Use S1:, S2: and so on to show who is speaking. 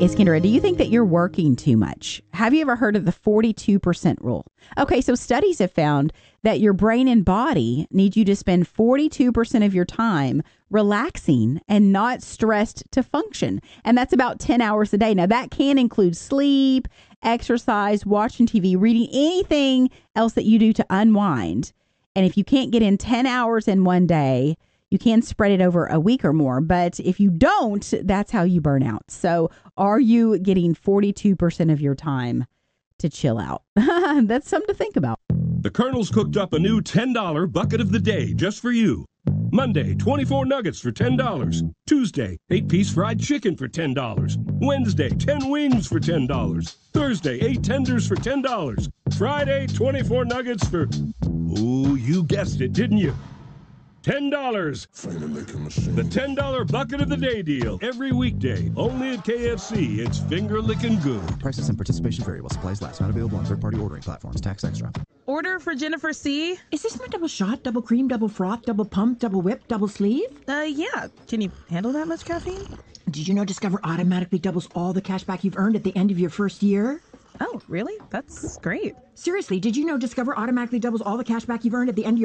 S1: It's Kendra. Do you think that you're working too much? Have you ever heard of the 42% rule? Okay, so studies have found that your brain and body need you to spend 42% of your time relaxing and not stressed to function. And that's about 10 hours a day. Now, that can include sleep, exercise, watching TV, reading, anything else that you do to unwind. And if you can't get in 10 hours in one day, you can spread it over a week or more. But if you don't, that's how you burn out. So are you getting 42% of your time to chill out? That's something to think about.
S2: The Colonel's cooked up a new $10 bucket of the day just for you. Monday, 24 nuggets for $10. Tuesday, 8-piece fried chicken for $10. Wednesday, 10 wings for $10. Thursday, 8 tenders for $10. Friday, 24 nuggets for... Oh, you guessed it, didn't you? $10. The $10 bucket of the day deal. Every weekday. Only at KFC. It's finger licking good.
S3: Prices and participation vary while supplies last. Not available on third-party ordering platforms. Tax extra.
S4: Order for Jennifer C.
S5: Is this my double shot, double cream, double froth, double pump, double whip, double sleeve?
S4: Yeah. Can you handle that much caffeine?
S5: Did you know Discover automatically doubles all the cash back you've earned at the end of your first year?
S4: Oh, really? That's great.
S5: Seriously, did you know Discover automatically doubles all the cash back you've earned at the end of your